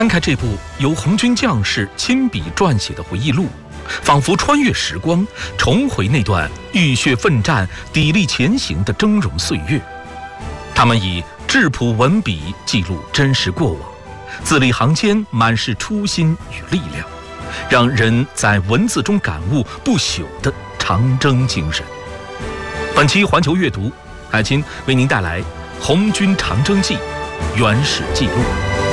翻开这部由红军将士亲笔撰写的回忆录，仿佛穿越时光，重回那段浴血奋战、砥砺前行的峥嵘岁月。他们以质朴文笔记录真实过往，字里行间满是初心与力量，让人在文字中感悟不朽的长征精神。本期环球阅读，海清为您带来《红军长征记》原始记录。